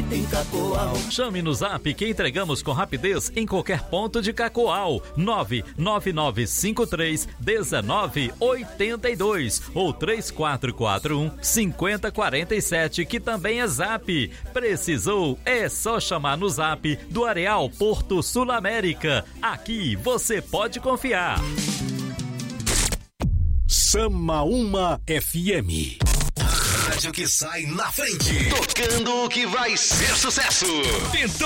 em Cacoal. Chame no Zap que entregamos com rapidez em qualquer ponto de Cacoal. 999531982 ou 3441-5047, que também é Zap. Precisou? É só chamar no Zap do Areal Porto Sul América. Aqui você pode confiar. Samaúma FM. Rádio que sai na frente, tocando o que vai ser sucesso.